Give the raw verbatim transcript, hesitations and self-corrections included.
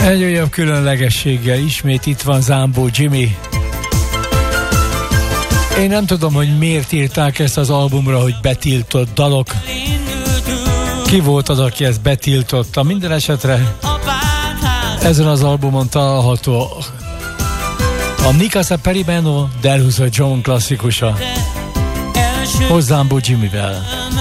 Egy újabb különlegességgel ismét itt van Zámbó Jimmy. Én nem tudom, hogy miért írták ezt az albumra, hogy betiltott dalok. Ki volt az, aki ezt betiltotta? Minden esetre ezen az albumon található a Mi Casa Peribeno, Delhusa John klasszikusa, Zámbó Jimmyvel.